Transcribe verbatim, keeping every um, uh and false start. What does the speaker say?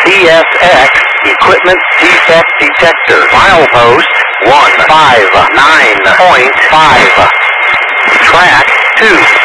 C S X Equipment Defect Detector. Milepost one five nine point five. Track two.